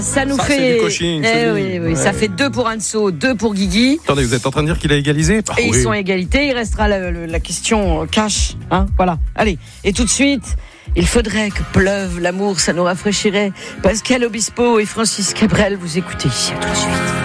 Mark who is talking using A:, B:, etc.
A: Ça nous
B: Ça,
A: fait.
B: c'est du coaching,
A: Oui,
B: ouais.
A: ça fait 2 pour Anso, 2 pour Guigui.
B: Attendez, vous êtes en train de dire qu'il a égalisé?
A: Et ils sont à égalité. Il restera la question cash. Hein, voilà. Allez. Et tout de suite, il faudrait que pleuve. L'amour, ça nous rafraîchirait. Pascal Obispo et Francis Cabrel, vous écoutez. À tout de suite.